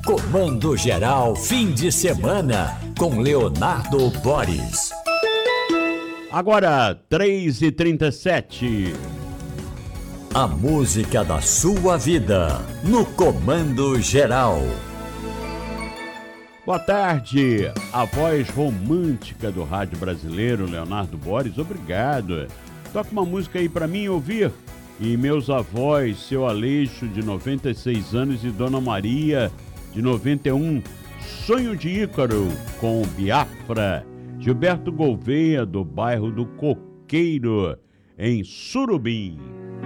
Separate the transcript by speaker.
Speaker 1: Comando Geral Fim de Semana com Leonardo Boris.
Speaker 2: Agora, 3h37.
Speaker 1: A música da sua vida no Comando Geral.
Speaker 2: Boa tarde, a voz romântica do rádio brasileiro, Leonardo Boris, obrigado. Toca uma música aí pra mim ouvir. E meus avós, seu Aleixo, de 96 anos, e Dona Maria, de 91, Sonho de Ícaro, com Biafra. Gilberto Gouveia, do bairro do Coqueiro, em Surubim.